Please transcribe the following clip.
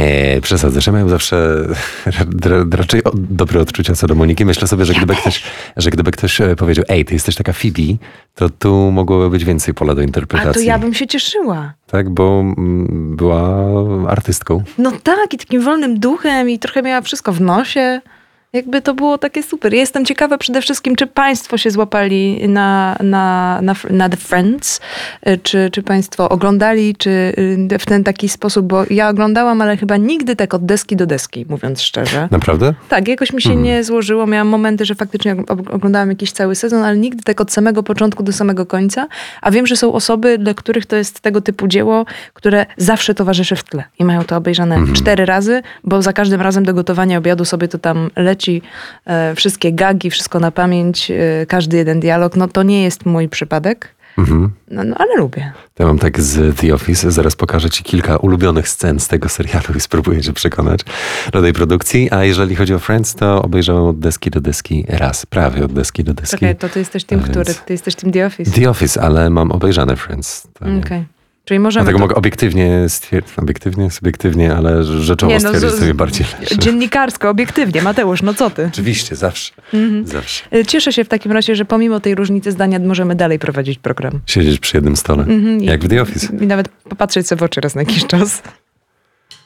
Nie, przesadzasz. Ja miałem zawsze raczej dobre odczucia co do Moniki. Myślę sobie, że gdyby ktoś powiedział, ej, ty jesteś taka Phoebe, to tu mogłoby być więcej pola do interpretacji. A to ja bym się cieszyła. Tak, bo była artystką. No tak, i takim wolnym duchem i trochę miała wszystko w nosie. Jakby to było takie super. Ja jestem ciekawa przede wszystkim, czy państwo się złapali na The Friends, czy państwo oglądali, czy w ten taki sposób, bo ja oglądałam, ale chyba nigdy tak od deski do deski, mówiąc szczerze. Naprawdę? Tak, jakoś mi się nie złożyło. Miałam momenty, że faktycznie oglądałam jakiś cały sezon, ale nigdy tak od samego początku do samego końca. A wiem, że są osoby, dla których to jest tego typu dzieło, które zawsze towarzyszy w tle i mają to obejrzane 4 razy, bo za każdym razem do gotowania obiadu sobie to tam leci wszystkie gagi, wszystko na pamięć, każdy jeden dialog. No to nie jest mój przypadek, no, ale lubię. Ja mam tak z The Office, zaraz pokażę ci kilka ulubionych scen z tego serialu i spróbuję cię przekonać do tej produkcji. A jeżeli chodzi o Friends, to obejrzałem od deski do deski raz, prawie od deski do deski. Czekaj, to ty jesteś tym, ty jesteś tym The Office. The Office, ale mam obejrzane Friends. Okej. Czyli możemy dlatego mogę obiektywnie, subiektywnie, ale rzeczowo stwierdzić sobie bardziej lepsze. Dziennikarsko, obiektywnie. Mateusz, no co ty? Oczywiście, zawsze. Zawsze. Cieszę się w takim razie, że pomimo tej różnicy zdania możemy dalej prowadzić program. Siedzieć przy jednym stole, jak w The Office. I nawet popatrzeć sobie w oczy raz na jakiś czas.